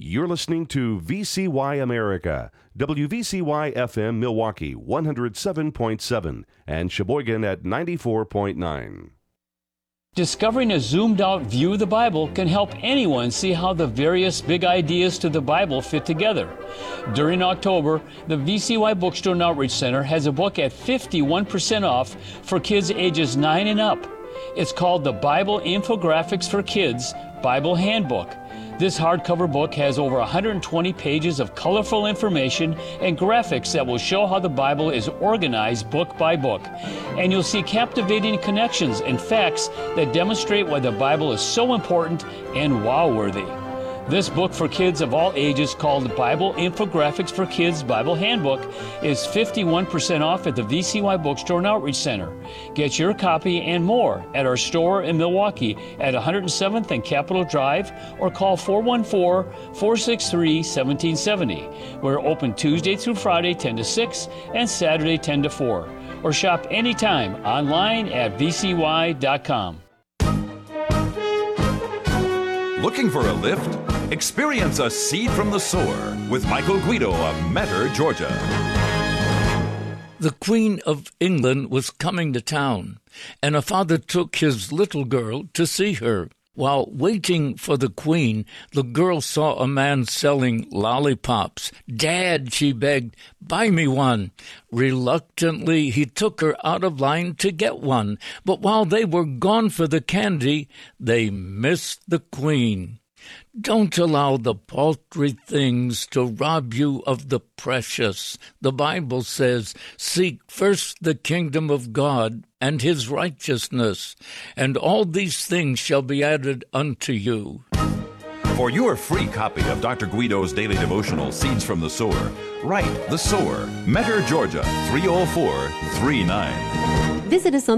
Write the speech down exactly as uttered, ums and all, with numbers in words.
You're listening to V C Y America, W V C Y F M Milwaukee one oh seven point seven and Sheboygan at ninety-four point nine. Discovering a zoomed-out view of the Bible can help anyone see how the various big ideas to the Bible fit together. During October, the V C Y Bookstore and Outreach Center has a book at fifty-one percent off for kids ages nine and up. It's called the Bible Infographics for Kids Bible Handbook. This hardcover book has over one hundred twenty pages of colorful information and graphics that will show how the Bible is organized book by book. And you'll see captivating connections and facts that demonstrate why the Bible is so important and wow-worthy. This book for kids of all ages, called Bible Infographics for Kids Bible Handbook, is fifty-one percent off at the V C Y Bookstore and Outreach Center. Get your copy and more at our store in Milwaukee at one hundred seventh and Capitol Drive, or call four one four, four six three, one seven seven zero. We're open Tuesday through Friday ten to six and Saturday ten to four. Or shop anytime online at v c y dot com. Looking for a lift? Experience a Seed from the Sower with Michael Guido of Metter, Georgia. The Queen of England was coming to town, and a father took his little girl to see her. While waiting for the Queen, the girl saw a man selling lollipops. "Dad," she begged, "buy me one." Reluctantly, he took her out of line to get one. But while they were gone for the candy, they missed the Queen. Don't allow the paltry things to rob you of the precious. The Bible says, "Seek first the kingdom of God and his righteousness, and all these things shall be added unto you." For your free copy of Doctor Guido's daily devotional, Seeds from the Sower, write The Sower, Metter, Georgia three oh four three nine. Visit us on